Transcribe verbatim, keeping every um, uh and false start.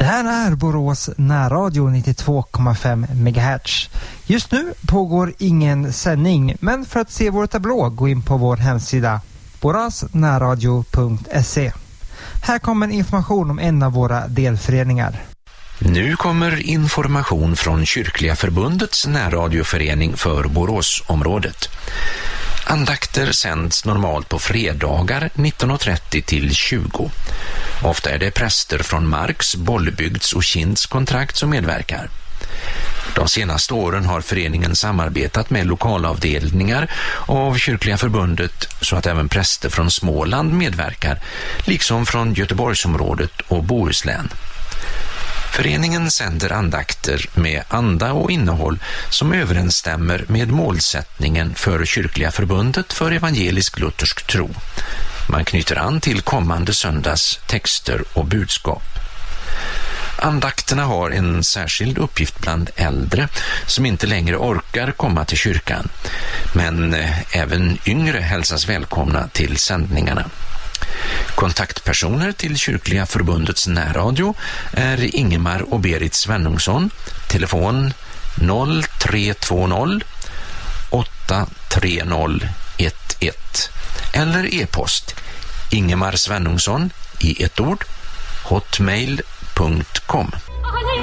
Det här är Borås närradio nittiotvå komma fem megahertz. Just nu pågår ingen sändning, men för att se vår tablå gå in på vår hemsida borasnärradio punkt se. Här kommer information om en av våra delföreningar. Nu kommer information från Kyrkliga förbundets närradioförening för Boråsområdet. Andakter sänds normalt på fredagar nitton trettio till tjugo. Ofta är det präster från Marks, Bollebygds och Kinds kontrakt som medverkar. De senaste åren har föreningen samarbetat med lokalavdelningar av Kyrkliga förbundet så att även präster från Småland medverkar, liksom från Göteborgsområdet och Bohuslän. Föreningen sänder andakter med anda och innehåll som överensstämmer med målsättningen för Kyrkliga förbundet för evangelisk-luthersk tro. Man knyter an till kommande söndags texter och budskap. Andakterna har en särskild uppgift bland äldre som inte längre orkar komma till kyrkan, men även yngre hälsas välkomna till sändningarna. Kontaktpersoner till Kyrkliga förbundets närradio är Ingemar och Berit Svenungsson, telefon noll tre två noll åtta tre noll ett ett eller e-post Ingemar Svenungsson i ett ord hotmail punkt com.